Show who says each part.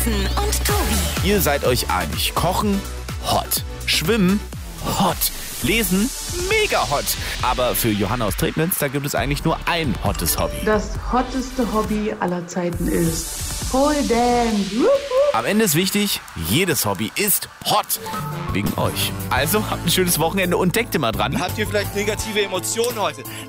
Speaker 1: Und Tobi.
Speaker 2: Ihr seid euch einig. Kochen, hot. Schwimmen, hot. Lesen, mega hot. Aber für Johanna aus Trebnitz, da gibt es eigentlich nur ein hottes Hobby.
Speaker 3: Das hotteste Hobby aller Zeiten ist Pole Dance.
Speaker 2: Am Ende ist wichtig, jedes Hobby ist hot. Wegen euch. Also habt ein schönes Wochenende und denkt immer dran.
Speaker 4: Habt ihr vielleicht negative Emotionen heute?